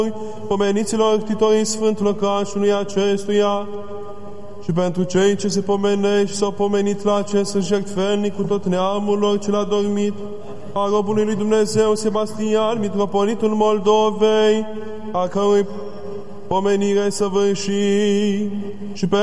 pomeniților ctitorii sfânt lăcașului acestuia și pentru cei ce se pomenești s-au pomenit la acest jertfelnic cu tot neamul lor ce l-a dormit, a robului lui Dumnezeu Sebastian, mitropolitul Moldovei, a cărui pomenire săvârșim, și